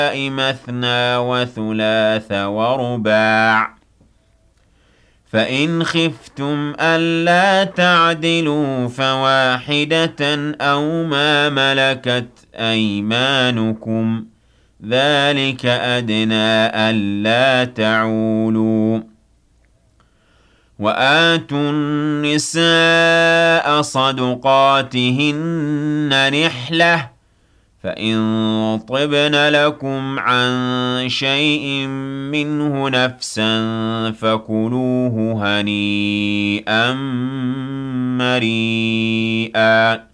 مثنى وثلاث ورباع، فإن خفتم ألا تعدلوا فواحدة أو ما ملكت أيمانكم، ذلك أدنى ألا تعولوا. وآتوا النساء صدقاتهن نحلةً، فإن طبن لكم عن شيء منه نفسا فكلوه هنيئا مريئا.